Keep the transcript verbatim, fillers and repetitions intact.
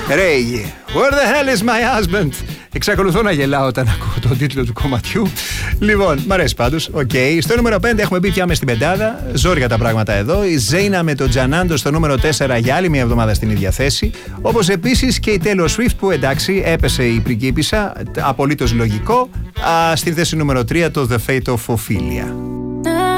Ray, where the hell is my husband? Εξακολουθώ να γελάω όταν ακούω τον τίτλο του κομματιού. Λοιπόν, μ' αρέσει πάντως. Οκ. Okay. Στο νούμερο πέντε έχουμε μπει πια μες στην πεντάδα. Ζόρια τα πράγματα εδώ. Η Ζέινα με τον Τζανάντο στο νούμερο τέσσερα για άλλη μια εβδομάδα στην ίδια θέση. Όπως επίσης και η Taylor Swift που εντάξει έπεσε η πριγκίπισσα. Απολύτως λογικό. Α, στην θέση νούμερο τρία το The Fate of Ophelia.